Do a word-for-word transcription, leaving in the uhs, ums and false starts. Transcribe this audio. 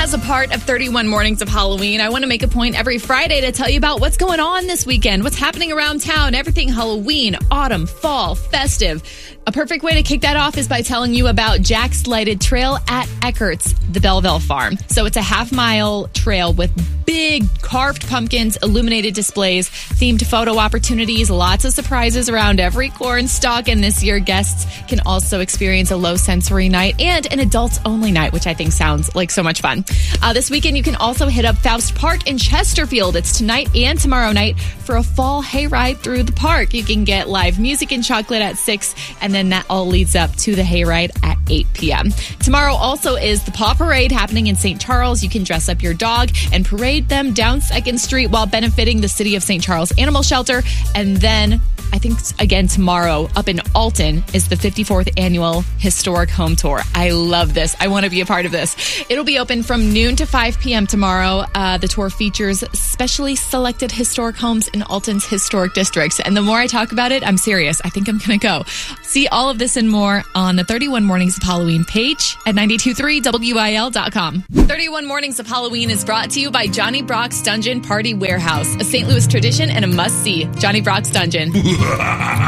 As a part of thirty-one Mornings of Halloween, I want to make a point every Friday to tell you about what's going on this weekend, what's happening around town, everything Halloween, autumn, fall, festive. A perfect way to kick that off is by telling you about Jack's Lighted Trail at Eckert's, the Belleville Farm. So it's a half mile trail with big carved pumpkins, illuminated displays, themed photo opportunities, lots of surprises around every corn stalk. And this year, guests can also experience a low sensory night and an adults only night, which I think sounds like so much fun. Uh, this weekend, you can also hit up Faust Park in Chesterfield. It's tonight and tomorrow night for a fall hayride through the park. You can get live music and chocolate at six, and then that all leads up to the hayride at eight p.m. Tomorrow also is the Paw Parade happening in Saint Charles. You can dress up your dog and parade them down second Street while benefiting the City of Saint Charles Animal Shelter. And then I think, again, tomorrow up in Alton is the fifty-fourth Annual Historic Home Tour. I love this. I want to be a part of this. It'll be open from noon to five p.m. tomorrow. Uh, the tour features specially selected historic homes in Alton's historic districts. And the more I talk about it, I'm serious. I think I'm going to go. See all of this and more on the thirty-one Mornings of Halloween page at nine two three W I L dot com. thirty-one Mornings of Halloween is brought to you by Johnny Brock's Dungeon Party Warehouse, a Saint Louis tradition and a must-see. Johnny Brock's Dungeon.